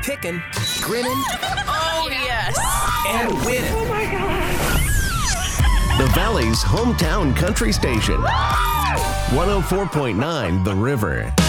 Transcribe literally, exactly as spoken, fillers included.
picking, grinning, Oh, yes. and winning. Oh my God. The Valley's hometown country station. one oh four point nine The River.